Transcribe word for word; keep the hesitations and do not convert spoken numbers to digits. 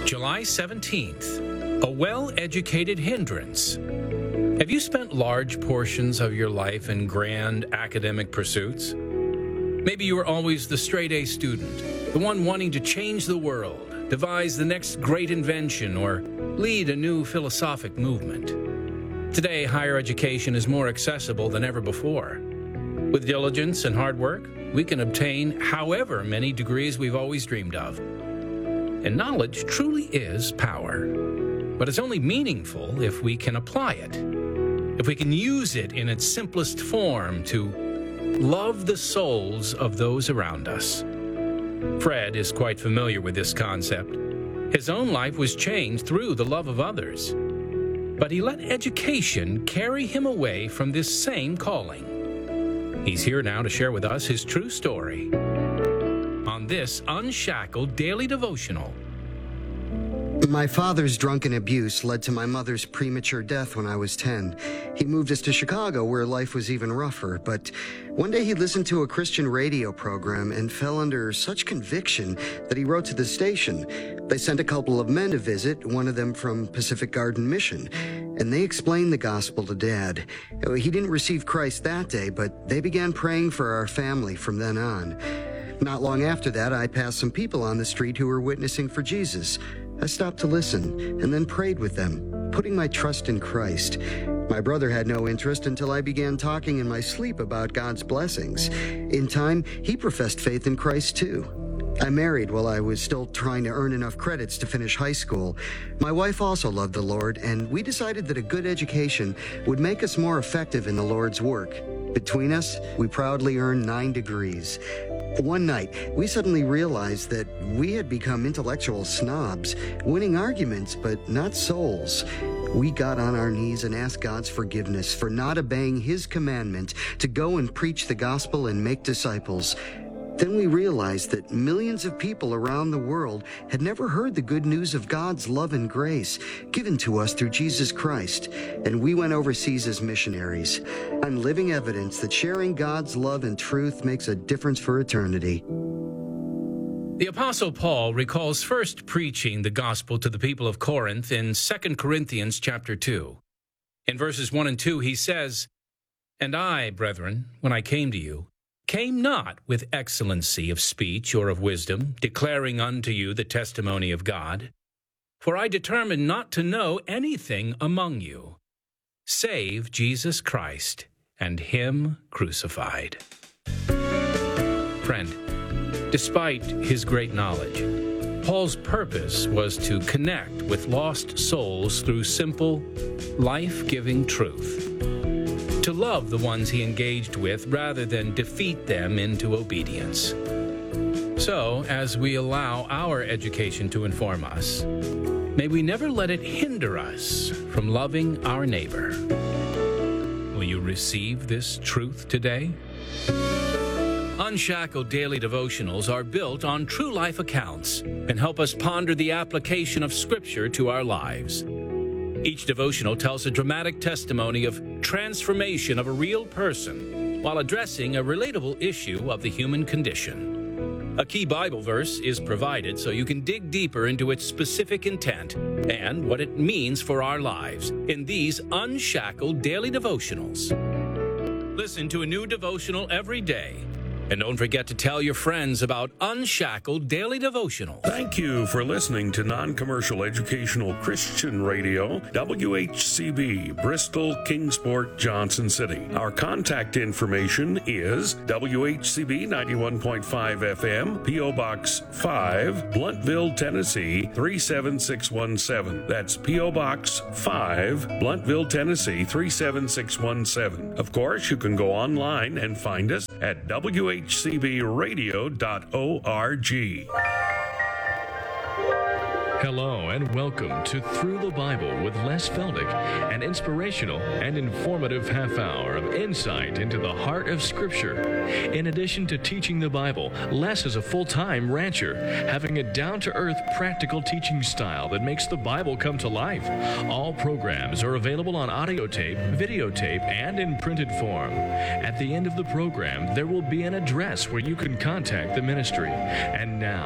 July seventeenth, a well-educated hindrance. Have you spent large portions of your life in grand academic pursuits? Maybe you were always the straight-A student, the one wanting to change the world, devise the next great invention, or lead a new philosophic movement. Today, higher education is more accessible than ever before. With diligence and hard work, we can obtain however many degrees we've always dreamed of. And knowledge truly is power. But it's only meaningful if we can apply it, if we can use it in its simplest form to love the souls of those around us. Fred is quite familiar with this concept. His own life was changed through the love of others. But he let education carry him away from this same calling. He's here now to share with us his true story on this Unshackled Daily Devotional. My father's drunken abuse led to my mother's premature death when I was ten. He moved us to Chicago, where life was even rougher. But one day he listened to a Christian radio program and fell under such conviction that he wrote to the station. They sent a couple of men to visit, one of them from Pacific Garden Mission, and they explained the gospel to Dad. He didn't receive Christ that day, but they began praying for our family from then on. Not long after that, I passed some people on the street who were witnessing for Jesus. I stopped to listen and then prayed with them, putting my trust in Christ. My brother had no interest until I began talking in my sleep about God's blessings. In time, he professed faith in Christ too. I married while I was still trying to earn enough credits to finish high school. My wife also loved the Lord, and we decided that a good education would make us more effective in the Lord's work. Between us, we proudly earned nine degrees. One night, we suddenly realized that we had become intellectual snobs, winning arguments, but not souls. We got on our knees and asked God's forgiveness for not obeying His commandment to go and preach the gospel and make disciples. Then we realized that millions of people around the world had never heard the good news of God's love and grace given to us through Jesus Christ, and we went overseas as missionaries. I'm living evidence that sharing God's love and truth makes a difference for eternity. The Apostle Paul recalls first preaching the gospel to the people of Corinth in Second Corinthians chapter two. In verses one and two, he says, "And I, brethren, when I came to you, came not with excellency of speech or of wisdom, declaring unto you the testimony of God. For I determined not to know anything among you, save Jesus Christ and Him crucified." Friend, despite his great knowledge, Paul's purpose was to connect with lost souls through simple, life-giving truth. To love the ones he engaged with rather than defeat them into obedience. So, as we allow our education to inform us, may we never let it hinder us from loving our neighbor. Will you receive this truth today? Unshackled Daily Devotionals are built on true life accounts and help us ponder the application of Scripture to our lives. Each devotional tells a dramatic testimony of transformation of a real person while addressing a relatable issue of the human condition. A key Bible verse is provided so you can dig deeper into its specific intent and what it means for our lives in these Unshackled Daily Devotionals. Listen to a new devotional every day. And don't forget to tell your friends about Unshackled Daily Devotional. Thank you for listening to Non-Commercial Educational Christian Radio, W H C B, Bristol, Kingsport, Johnson City. Our contact information is W H C B ninety-one point five F M, P O Box five, Blunntville, Tennessee three seven six one seven. That's P O Box five, Blunntville, Tennessee three seven six one seven. Of course, you can go online and find us at W H C B radio dot org. Hello and welcome to Through the Bible with Les Feldick, an inspirational and informative half hour of insight into the heart of Scripture. In addition to teaching the Bible, Les is a full-time rancher, having a down-to-earth practical teaching style that makes the Bible come to life. All programs are available on audio tape, videotape, and in printed form. At the end of the program, there will be an address where you can contact the ministry. And now,